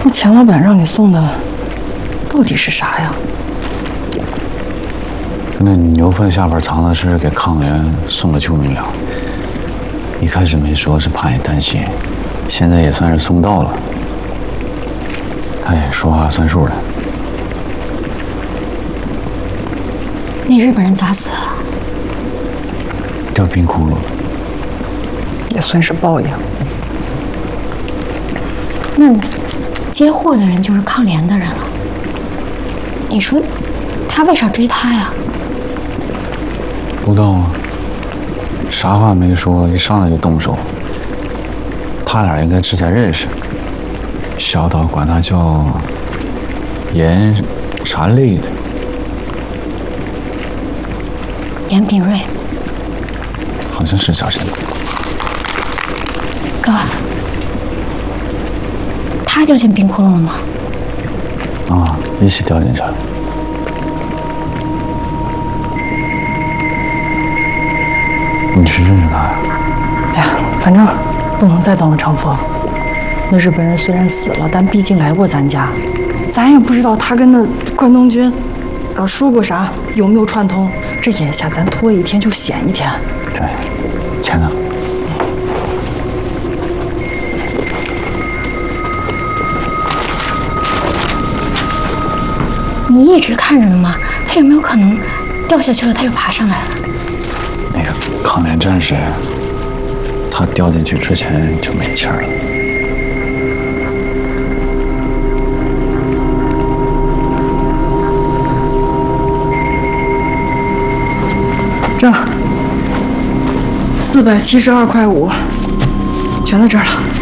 那钱老板让你送的到底是啥呀？ 那牛粪下边藏的是给抗联送的救命粮。一开始没说是怕你担心，现在也算是送到了。他也说话算数的。 那日本人咋死的？ 掉冰窟窿了。 也算是报应。 那接货的人就是抗联的人了。你说他为啥追他呀？ 不知道啊，啥话没说，一上来就动手。他俩应该之前认识，小岛管他叫严啥类的。 严炳瑞。 好像是叫这个。 哥，他掉进冰窟窿了吗？ 啊，一起掉进去了。你去认识他呀？ 哎呀，反正不能再当了长风。那日本人虽然死了，但毕竟来过咱家，咱也不知道他跟那关东军说过啥，有没有串通。这眼下咱拖一天就险一天。 对，钱呢？ 你一直看着呢吗？他有没有可能掉下去了，他又爬上来了？ 那个抗联战士，他掉进去之前就没气儿了。 这472.5块，全在这儿了。